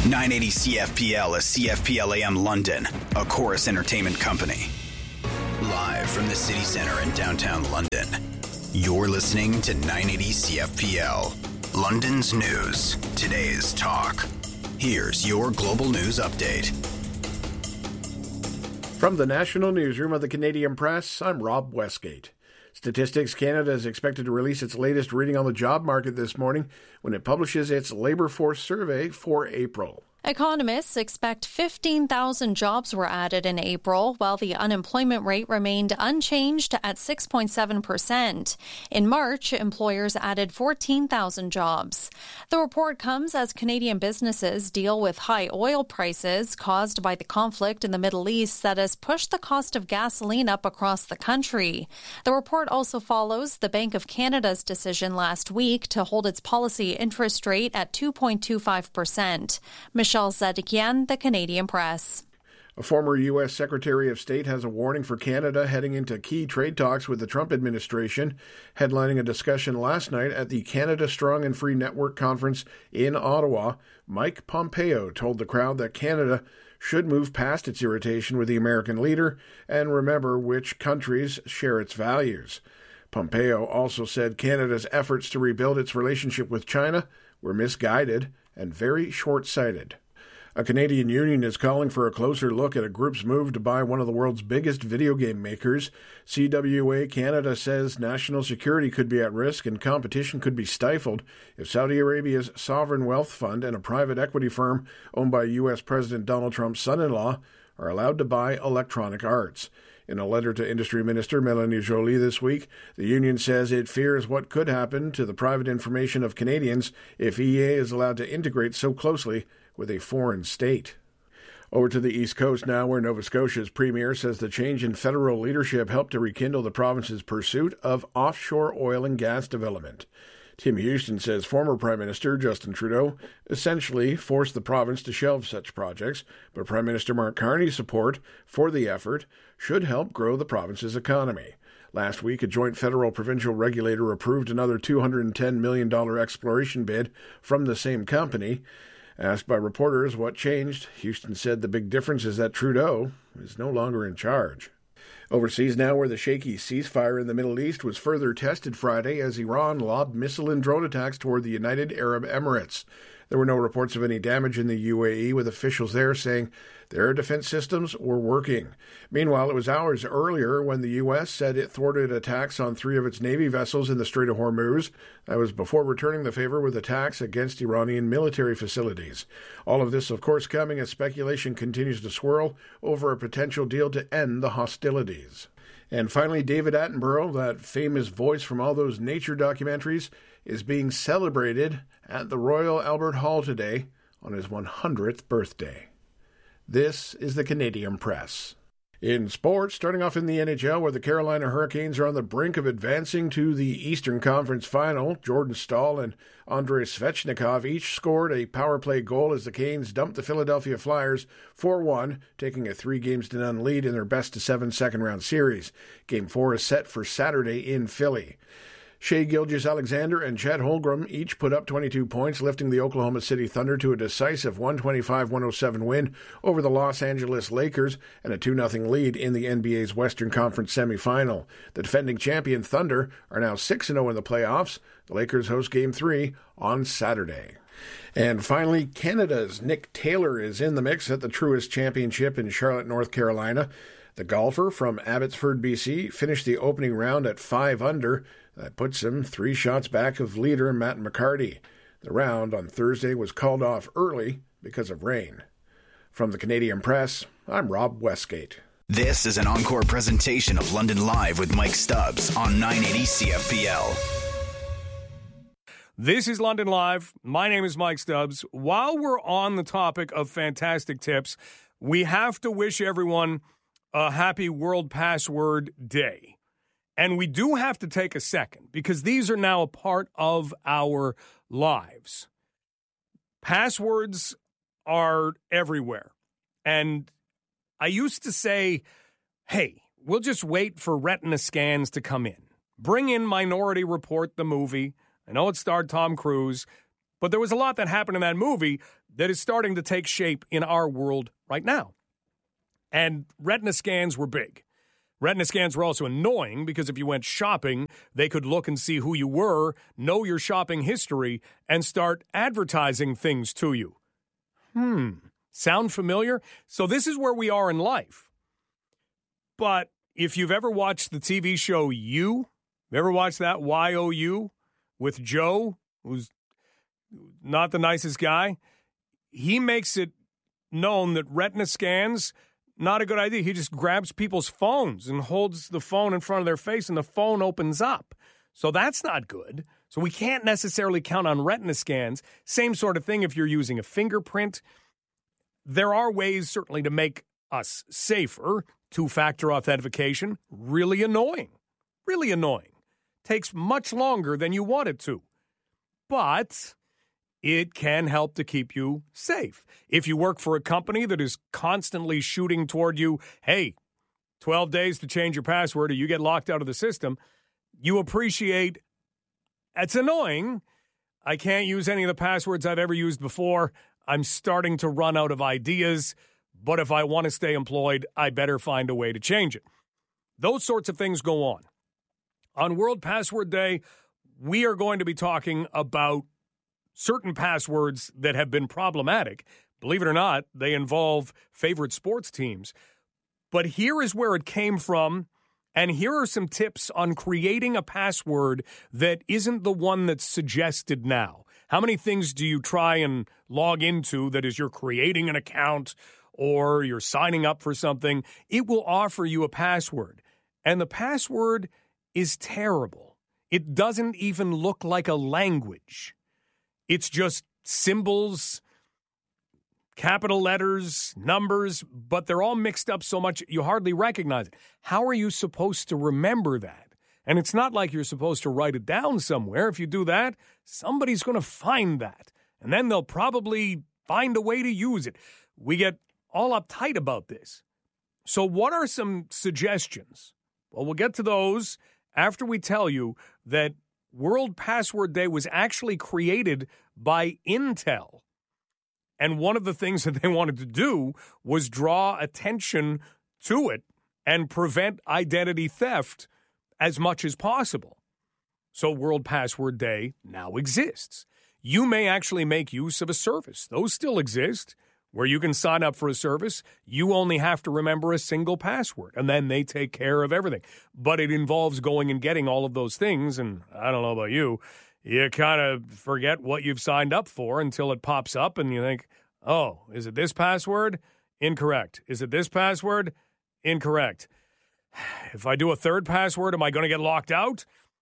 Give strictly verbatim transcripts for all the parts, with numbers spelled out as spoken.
nine eighty C F P L is C F P L A M London, a Chorus Entertainment company. Live from the city center in downtown London, you're listening to nine eighty C F P L, London's news, today's talk. Here's your global news update. From the National Newsroom of the Canadian Press, I'm Rob Westgate. Statistics Canada is expected to release its latest reading on the job market this morning when it publishes its labour force survey for April. Economists expect fifteen thousand jobs were added in April, while the unemployment rate remained unchanged at six point seven percent. In March, employers added fourteen thousand jobs. The report comes as Canadian businesses deal with high oil prices caused by the conflict in the Middle East that has pushed the cost of gasoline up across the country. The report also follows the Bank of Canada's decision last week to hold its policy interest rate at two point two five percent. Michelle Zedekian, The Canadian Press. A former U S Secretary of State has a warning for Canada heading into key trade talks with the Trump administration, headlining a discussion last night at the Canada Strong and Free Network Conference in Ottawa. Mike Pompeo told the crowd that Canada should move past its irritation with the American leader and remember which countries share its values. Pompeo also said Canada's efforts to rebuild its relationship with China were misguided and very short-sighted. A Canadian union is calling for a closer look at a group's move to buy one of the world's biggest video game makers. C W A Canada says national security could be at risk and competition could be stifled if Saudi Arabia's sovereign wealth fund and a private equity firm owned by U S President Donald Trump's son-in-law are allowed to buy Electronic Arts. In a letter to Industry Minister Mélanie Joly this week, the union says it fears what could happen to the private information of Canadians if E A is allowed to integrate so closely with a foreign state. Over to the East Coast now, where Nova Scotia's premier says the change in federal leadership helped to rekindle the province's pursuit of offshore oil and gas development. Tim Houston says former Prime Minister Justin Trudeau essentially forced the province to shelve such projects, but Prime Minister Mark Carney's support for the effort should help grow the province's economy. Last week, a joint federal-provincial regulator approved another two hundred ten million dollars exploration bid from the same company. Asked by reporters what changed, Houston said the big difference is that Trudeau is no longer in charge. Overseas now, where the shaky ceasefire in the Middle East was further tested Friday as Iran lobbed missile and drone attacks toward the United Arab Emirates. There were no reports of any damage in the U A E, with officials there saying their defense systems were working. Meanwhile, it was hours earlier when the U S said it thwarted attacks on three of its Navy vessels in the Strait of Hormuz. That was before returning the favor with attacks against Iranian military facilities. All of this, of course, coming as speculation continues to swirl over a potential deal to end the hostilities. And finally, David Attenborough, that famous voice from all those nature documentaries, is being celebrated at the Royal Albert Hall today on his one hundredth birthday. This is the Canadian Press. In sports, starting off in the N H L, where the Carolina Hurricanes are on the brink of advancing to the Eastern Conference Final, Jordan Staal and Andrei Svechnikov each scored a power play goal as the Canes dumped the Philadelphia Flyers four one, taking a three games to none lead in their best-of-seven second-round series. Game four is set for Saturday in Philly. Shea Gilgeous-Alexander and Chet Holmgren each put up twenty-two points, lifting the Oklahoma City Thunder to a decisive one twenty-five one oh seven win over the Los Angeles Lakers and a two nothing lead in the N B A's Western Conference semifinal. The defending champion Thunder are now six and oh in the playoffs. The Lakers host Game three on Saturday. And finally, Canada's Nick Taylor is in the mix at the Truist Championship in Charlotte, North Carolina. The golfer from Abbotsford, B C, finished the opening round at five under. That puts him three shots back of leader Matt McCarty. The round on Thursday was called off early because of rain. From the Canadian Press, I'm Rob Westgate. This is an encore presentation of London Live with Mike Stubbs on nine eighty C F P L. This is London Live. My name is Mike Stubbs. While we're on the topic of fantastic tips, we have to wish everyone a happy World Password Day. And we do have to take a second because these are now a part of our lives. Passwords are everywhere. And I used to say, hey, we'll just wait for retina scans to come in. Bring in Minority Report, the movie. I know it starred Tom Cruise, but there was a lot that happened in that movie. that is starting to take shape in our world right now. And retina scans were big. Retina scans were also annoying because if you went shopping, they could look and see who you were, know your shopping history, and start advertising things to you. Hmm. Sound familiar? So this is where we are in life. But if you've ever watched the T V show You, ever watched that, Y O U, with Joe, who's not the nicest guy, he makes it known that retina scans, not a good idea. He just grabs people's phones and holds the phone in front of their face, and the phone opens up. So that's not good. So we can't necessarily count on retina scans. Same sort of thing if you're using a fingerprint. There are ways, certainly, to make us safer. Two-factor authentication, really annoying. Really annoying. Takes much longer than you want it to. But it can help to keep you safe. If you work for a company that is constantly shooting toward you, hey, twelve days to change your password or you get locked out of the system, you appreciate, it's annoying. I can't use any of the passwords I've ever used before. I'm starting to run out of ideas, but if I want to stay employed, I better find a way to change it. Those sorts of things go on. On World Password Day, we are going to be talking about certain passwords that have been problematic. Believe it or not, they involve favorite sports teams. But here is where it came from, and here are some tips on creating a password that isn't the one that's suggested now. How many things do you try and log into that is you're creating an account or you're signing up for something? It will offer you a password, and the password is terrible. It doesn't even look like a language. It's just symbols, capital letters, numbers, but they're all mixed up so much you hardly recognize it. How are you supposed to remember that? And it's not like you're supposed to write it down somewhere. If you do that, somebody's going to find that, and then they'll probably find a way to use it. We get all uptight about this. So what are some suggestions? Well, we'll get to those after we tell you that World Password Day was actually created by Intel. And one of the things that they wanted to do was draw attention to it and prevent identity theft as much as possible. So World Password Day now exists. You may actually make use of a service. Those still exist, where you can sign up for a service. You only have to remember a single password, and then they take care of everything. But it involves going and getting all of those things, and I don't know about you, you kind of forget what you've signed up for until it pops up, and you think, oh, is it this password? Incorrect. Is it this password? Incorrect. If I do a third password, am I going to get locked out?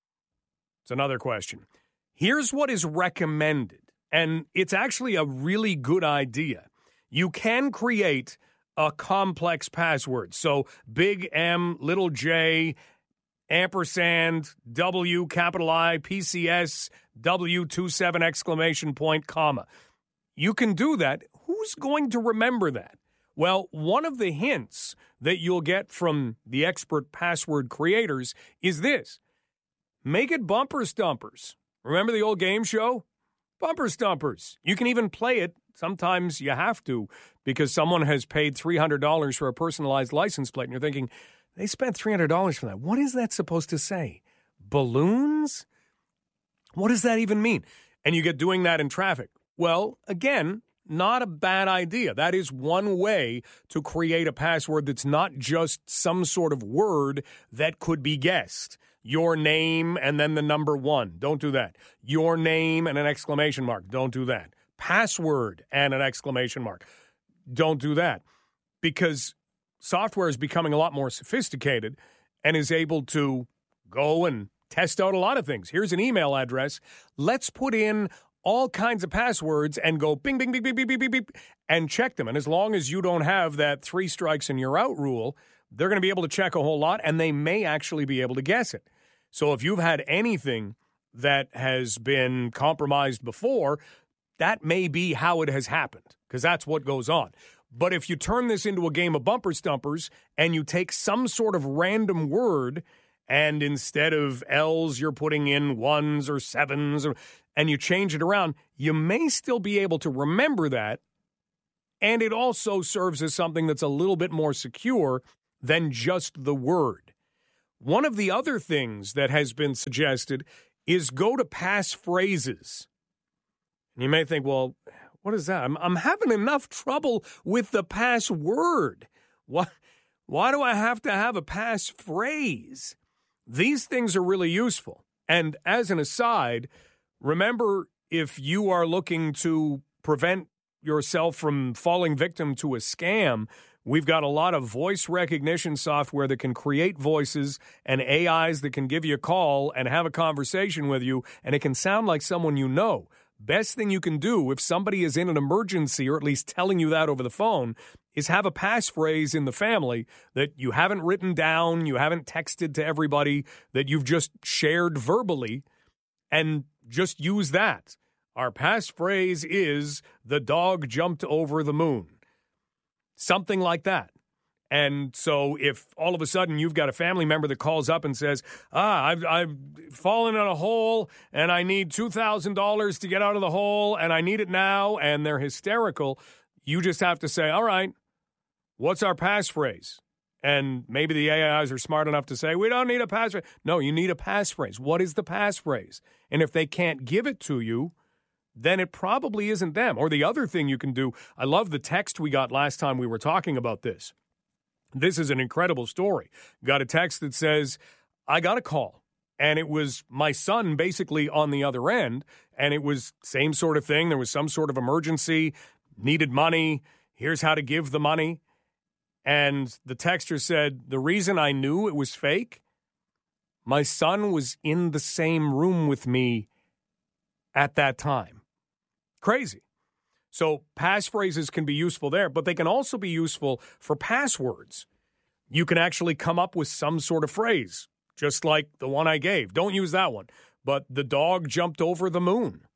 It's another question. Here's what is recommended, and it's actually a really good idea. You can create a complex password. So big M, little j, ampersand, W, capital I, P C S, W twenty-seven, exclamation point, comma. You can do that. Who's going to remember that? Well, one of the hints that you'll get from the expert password creators is this. Make it bumper stumpers. Remember the old game show? Bumper stumpers. You can even play it. Sometimes you have to because someone has paid three hundred dollars for a personalized license plate, and you're thinking, they spent three hundred dollars for that. What is that supposed to say? Balloons? What does that even mean? And you get doing that in traffic. Well, again, not a bad idea. That is one way to create a password that's not just some sort of word that could be guessed. Your name and then the number one. Don't do that. Your name and an exclamation mark. Don't do that. Password and an exclamation mark. Don't do that. Because software is becoming a lot more sophisticated and is able to go and test out a lot of things. Here's an email address. Let's put in all kinds of passwords and go bing, bing, bing, bing, bing, bing, bing, bing, and check them. And as long as you don't have that three strikes and you're out rule, they're going to be able to check a whole lot, and they may actually be able to guess it. So if you've had anything that has been compromised before, that may be how it has happened, because that's what goes on. But if you turn this into a game of bumper stumpers and you take some sort of random word and instead of L's, you're putting in ones or sevens, or and you change it around, you may still be able to remember that. And it also serves as something that's a little bit more secure than just the word. One of the other things that has been suggested is go to passphrases. And you may think, well, what is that? I'm, I'm having enough trouble with the password. Why, why do I have to have a passphrase? These things are really useful. And as an aside, remember, if you are looking to prevent yourself from falling victim to a scam, we've got a lot of voice recognition software that can create voices and A Is that can give you a call and have a conversation with you, and it can sound like someone you know. Best thing you can do if somebody is in an emergency, or at least telling you that over the phone, is have a passphrase in the family that you haven't written down, you haven't texted to everybody, that you've just shared verbally, and just use that. Our passphrase is, the dog jumped over the moon. Something like that. And so if all of a sudden you've got a family member that calls up and says, ah, I've, I've fallen in a hole and I need two thousand dollars to get out of the hole and I need it now, and they're hysterical, you just have to say, all right, what's our passphrase? And maybe the A Is are smart enough to say, we don't need a passphrase. No, you need a passphrase. What is the passphrase? And if they can't give it to you, then it probably isn't them. Or the other thing you can do, I love the text we got last time we were talking about this. This is an incredible story. Got a text that says, I got a call, and it was my son basically on the other end, and it was same sort of thing. There was some sort of emergency, needed money. Here's how to give the money. And the texter said, the reason I knew it was fake, my son was in the same room with me at that time. Crazy. So passphrases can be useful there, but they can also be useful for passwords. You can actually come up with some sort of phrase, just like the one I gave. Don't use that one. But the dog jumped over the moon.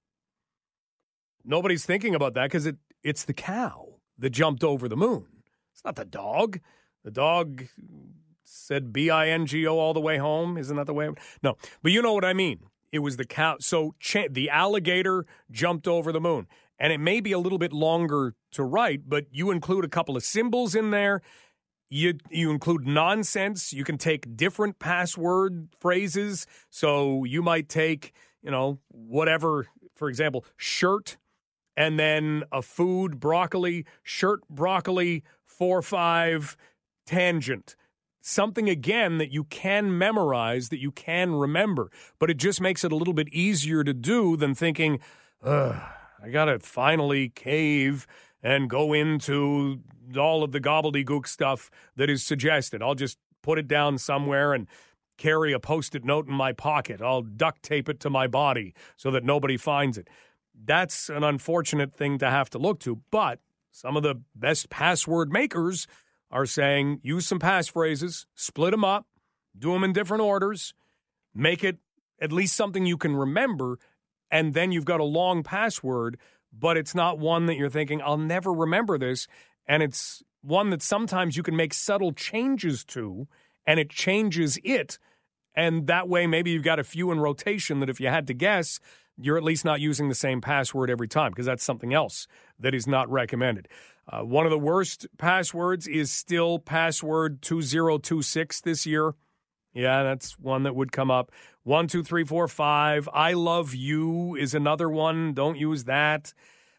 Nobody's thinking about that because it, it's the cow that jumped over the moon. It's not the dog. The dog said B I N G O all the way home. Isn't that the way? No, but you know what I mean. It was the cow. So cha- the alligator jumped over the moon. And it may be a little bit longer to write, but you include a couple of symbols in there. You you include nonsense. You can take different password phrases. So you might take, you know, whatever, for example, shirt, and then a food, broccoli, shirt, broccoli, four, five, tangent. Something, again, that you can memorize, that you can remember. But it just makes it a little bit easier to do than thinking, ugh, I got to finally cave and go into all of the gobbledygook stuff that is suggested. I'll just put it down somewhere and carry a Post-it note in my pocket. I'll duct tape it to my body so that nobody finds it. That's an unfortunate thing to have to look to, but some of the best password makers are saying use some passphrases, split them up, do them in different orders, make it at least something you can remember, and then you've got a long password, but it's not one that you're thinking, I'll never remember this, and it's one that sometimes you can make subtle changes to, and it changes it, and that way maybe you've got a few in rotation that if you had to guess, you're at least not using the same password every time, because that's something else that is not recommended. Uh, one of the worst passwords is still password two zero two six this year. Yeah, that's one that would come up. One, two, three, four, five. I love you is another one. Don't use that.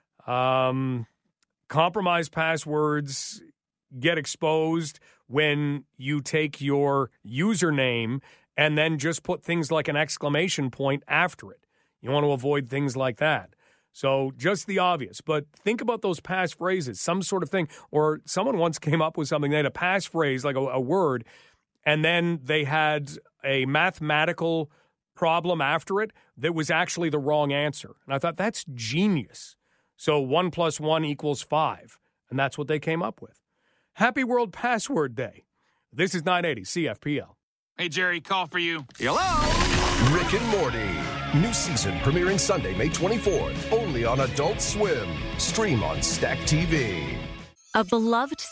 Um, compromised passwords get exposed when you take your username and then just put things like an exclamation point after it. You want to avoid things like that. So just the obvious, but think about those passphrases, some sort of thing. Or someone once came up with something, they had a passphrase, like a, a word, and then they had a mathematical problem after it that was actually the wrong answer. And I thought, that's genius. So one plus one equals five. And that's what they came up with. Happy World Password Day. This is nine eighty C F P L. Hey, Jerry, call for you. Hello? Rick and Morty. New season premiering Sunday, May twenty-fourth. Only on Adult Swim. Stream on Stack T V. A beloved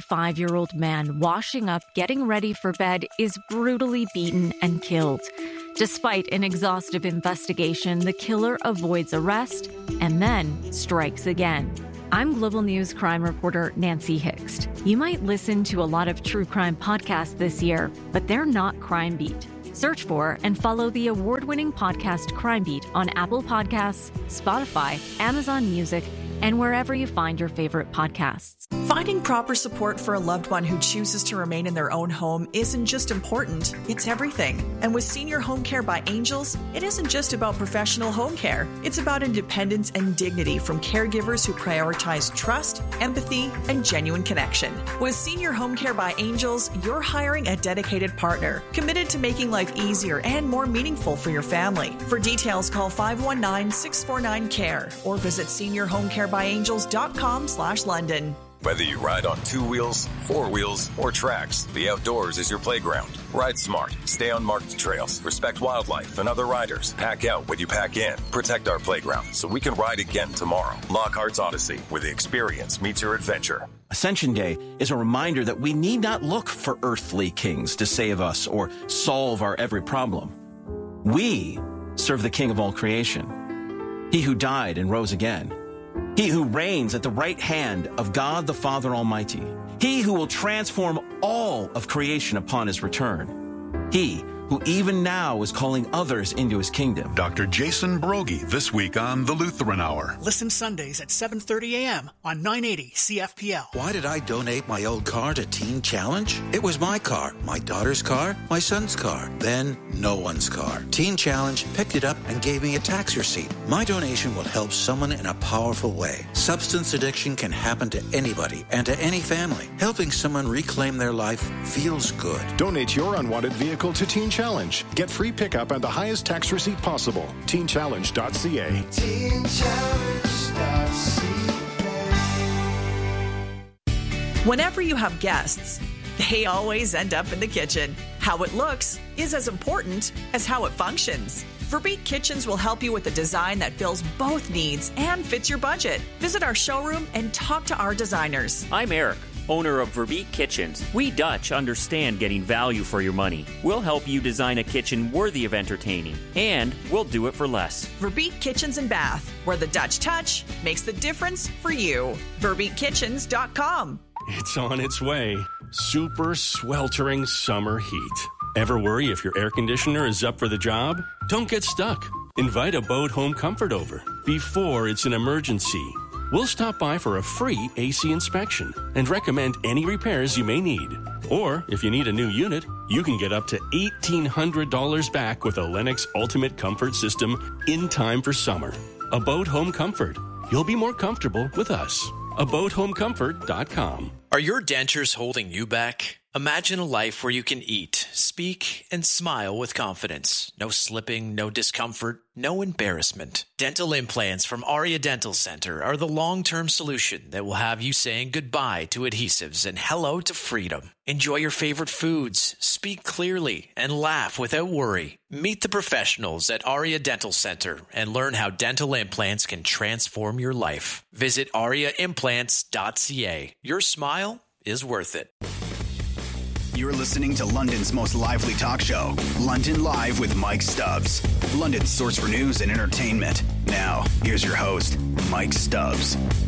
seventy-five-year-old man washing up, getting ready for bed, is brutally beaten and killed. Despite an exhaustive investigation, the killer avoids arrest and then strikes again. I'm Global News crime reporter Nancy Hixt. You might listen to a lot of true crime podcasts this year, but they're not Crime Beat. Search for and follow the award-winning podcast Crime Beat on Apple Podcasts, Spotify, Amazon Music, and wherever you find your favorite podcasts. Finding proper support for a loved one who chooses to remain in their own home isn't just important, it's everything. And with Senior Home Care by Angels, it isn't just about professional home care. It's about independence and dignity from caregivers who prioritize trust, empathy, and genuine connection. With Senior Home Care by Angels, you're hiring a dedicated partner, committed to making life easier and more meaningful for your family. For details, call five one nine, six four nine, C A R E or visit senior home care by angels dot com slash London. Whether you ride on two wheels, four wheels, or tracks, the outdoors is your playground. Ride smart, stay on marked trails, respect wildlife and other riders. Pack out when you pack in. Protect our playground so we can ride again tomorrow. Lockhart's Odyssey, where the experience meets your adventure. Ascension Day is a reminder that we need not look for earthly kings to save us or solve our every problem. We serve the King of all creation, He who died and rose again. He who reigns at the right hand of God the Father Almighty. He who will transform all of creation upon his return. He who even now is calling others into his kingdom. Doctor Jason Broggi this week on The Lutheran Hour. Listen Sundays at seven thirty a.m. on nine eighty C F P L. Why did I donate my old car to Teen Challenge? It was my car, my daughter's car, my son's car, then no one's car. Teen Challenge picked it up and gave me a tax receipt. My donation will help someone in a powerful way. Substance addiction can happen to anybody and to any family. Helping someone reclaim their life feels good. Donate your unwanted vehicle to Teen Challenge. Challenge. Get free pickup and the highest tax receipt possible. teen challenge dot c a. teen challenge dot c a. Whenever you have guests, they always end up in the kitchen. How it looks is as important as how it functions. Verbeek Kitchens will help you with a design that fills both needs and fits your budget. Visit our showroom and talk to our designers. I'm Eric, owner of Verbeek Kitchens. We Dutch understand getting value for your money. We'll help you design a kitchen worthy of entertaining, and we'll do it for less. Verbeek Kitchens and Bath, where the Dutch touch makes the difference for you. verbeek kitchens dot com. It's on its way. Super sweltering summer heat. Ever worry if your air conditioner is up for the job? Don't get stuck. Invite Abode Home Comfort over before it's an emergency. We'll stop by for a free A C inspection and recommend any repairs you may need. Or, if you need a new unit, you can get up to eighteen hundred dollars back with a Lennox Ultimate Comfort System in time for summer. Abode Home Comfort. You'll be more comfortable with us. abode home comfort dot com. Are your dentures holding you back? Imagine a life where you can eat, speak, and smile with confidence. No slipping, no discomfort, no embarrassment. Dental implants from Aria Dental Center are the long-term solution that will have you saying goodbye to adhesives and hello to freedom. Enjoy your favorite foods, speak clearly, and laugh without worry. Meet the professionals at Aria Dental Center and learn how dental implants can transform your life. Visit aria implants dot c a. Your smile is worth it. You're listening to London's most lively talk show, London Live with Mike Stubbs. London's source for news and entertainment. Now, here's your host, Mike Stubbs.